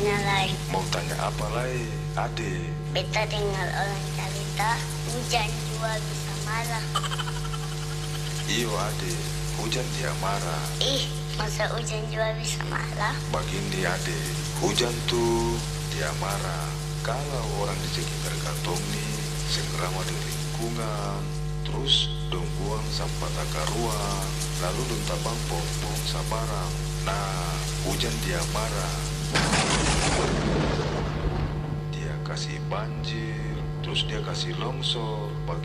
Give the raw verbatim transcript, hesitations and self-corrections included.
tanya lain. Mau tanya apa lagi, Ade? Beta dengar orang cerita hujan juga bisa marah. Iyo Ade, hujan dia marah. Ih, masa hujan juga bisa marah? Begini Ade, hujan tuh dia marah kalau orang di sekitar katong nih sekerama di lingkungan, terus dong buang sampah takaruang, lalu dong tabang pom-pom sabarang. Nah, hujan dia marah. Dia kasih banjir, terus dia kasih longsor.